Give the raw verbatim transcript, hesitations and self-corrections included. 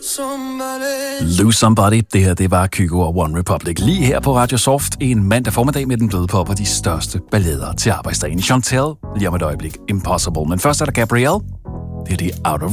Lose Somebody, det her, det var Kygo og One Republic. Lige her på Radio Soft, en mandag formiddag med den bløde pop og de største ballader til arbejdsdagen. Chantel, lige om et øjeblik, Impossible. Men først er der Gabrielle, det er de Out of